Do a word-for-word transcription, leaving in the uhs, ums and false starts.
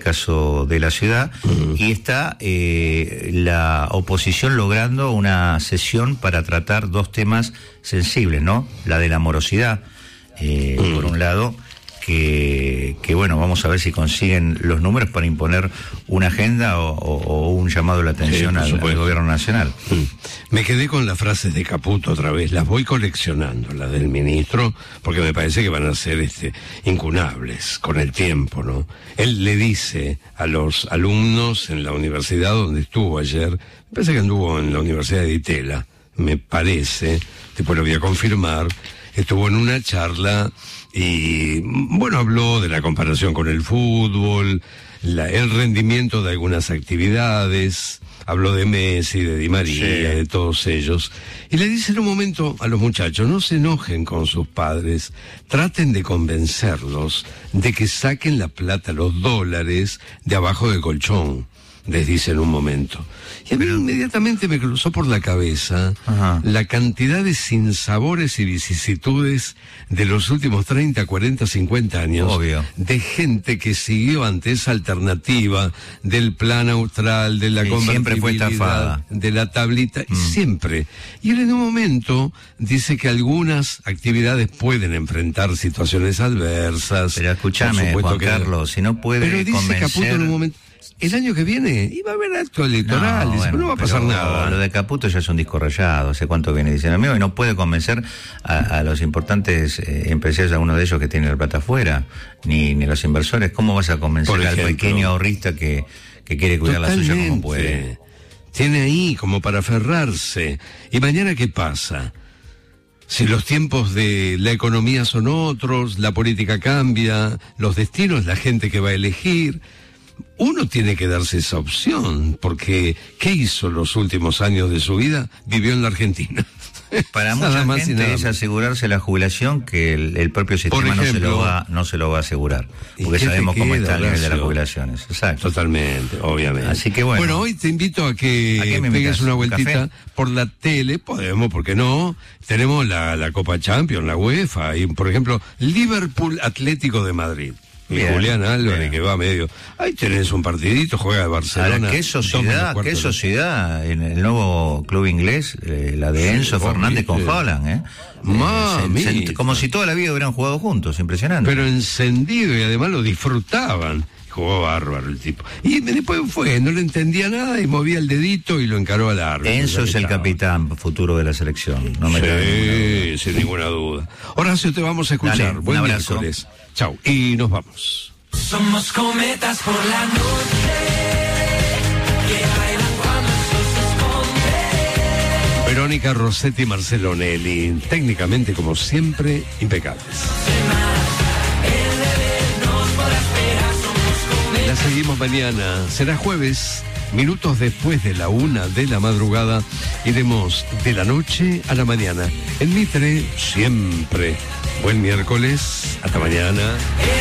caso de la ciudad, uh-huh. y está eh, la oposición logrando una sesión para tratar dos temas sensibles, ¿no? La de la morosidad, eh, uh-huh. por un lado, que, que bueno, vamos a ver si consiguen los números para imponer una agenda o, o, o un llamado a la atención sí, al, al gobierno nacional. Mm. Me quedé con las frases de Caputo otra vez, las voy coleccionando, las del ministro, porque me parece que van a ser este, incunables con el tiempo, ¿no? Él le dice a los alumnos en la universidad donde estuvo ayer, me parece que anduvo en la Universidad de Itela, me parece, después lo voy a confirmar, estuvo en una charla y, bueno, habló de la comparación con el fútbol, la, el rendimiento de algunas actividades, habló de Messi, de Di María, sí. de todos ellos, y le dice en un momento a los muchachos, no se enojen con sus padres, traten de convencerlos de que saquen la plata, los dólares, de abajo del colchón, les dice en un momento. Y a mí Pero... inmediatamente me cruzó por la cabeza Ajá. la cantidad de sinsabores y vicisitudes de los últimos treinta, cuarenta, cincuenta años. Obvio. De gente que siguió ante esa alternativa del plan austral, de la sí, convertibilidad, de la tablita, mm. siempre. Y él en un momento dice que algunas actividades pueden enfrentar situaciones adversas. Pero escúchame, Juan que... Carlos, si no puede Pero dice convencer... Caputo en un momento... El año que viene iba a haber acto electoral, no, bueno, no va a pasar nada. Lo de Caputo ya es un disco rayado, hace cuánto viene diciendo amigo, y no puede convencer a, a los importantes eh, empresarios, a uno de ellos que tiene la plata afuera, ni, ni los inversores. ¿Cómo vas a convencer Por al pequeño ahorrista que, que quiere cuidar Totalmente. la suya como puede? Tiene ahí como para aferrarse. ¿Y mañana qué pasa? Si los tiempos de la economía son otros, la política cambia, los destinos, la gente que va a elegir... Uno tiene que darse esa opción, porque ¿qué hizo los últimos años de su vida? Vivió en la Argentina. Para mucha gente es asegurarse la jubilación que el, el propio sistema ejemplo, no, se lo va, no se lo va a asegurar, porque sabemos cómo está el nivel de las jubilaciones. Exacto. Totalmente, obviamente. Así que bueno. Bueno, hoy te invito a que ¿A pegues una vueltita ¿Café? por la tele, podemos, ¿por qué no? Tenemos la, la Copa Champions, la UEFA, y por ejemplo, Liverpool Atlético de Madrid. Y bien, Julián Álvarez, bien. que va a medio. Ahí tenés un partidito, juega de Barcelona. Ahora, qué sociedad, qué sociedad en el nuevo club inglés, eh, la de Enzo sí, Fernández con Haaland, ¿eh? Mami. Se, se, como si toda la vida hubieran jugado juntos, impresionante. Pero encendido y además lo disfrutaban. Jugó bárbaro el tipo. Y después fue, no le entendía nada y movía el dedito y lo encaró al árbitro. Enzo es el capitán futuro de la selección, no me Sí, sin ninguna duda. Horacio, te vamos a escuchar. Dale, Buen un abrazo. miércoles. Chau, y nos vamos. Somos cometas por la noche que bailan cuando el sol se esconde. Verónica Rossetti y Marcelo Nelly, técnicamente como siempre, impecables. La seguimos mañana, será jueves, minutos después de la una de la madrugada, iremos de la noche a la mañana. En Mitre, siempre. Buen miércoles, hasta mañana.